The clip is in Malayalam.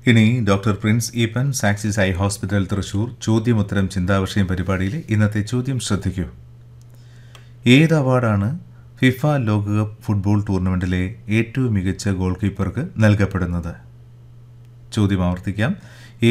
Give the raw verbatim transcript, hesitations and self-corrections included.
ഇനി doctor Prince Eappen സാക്സിസ് eye hospital Thrissur ചോദ്യമുത്തരം ചിന്താവിഷയം പരിപാടിയിലെ ഇന്നത്തെ ചോദ്യം ശ്രദ്ധിക്കൂ. ഏത് അവാർഡാണ് ഫിഫ ലോകകപ്പ് ഫുട്ബോൾ ടൂർണമെൻറ്റിലെ ഏറ്റവും മികച്ച ഗോൾ കീപ്പർക്ക് നൽകപ്പെടുന്നത്? ചോദ്യം ആവർത്തിക്കാം.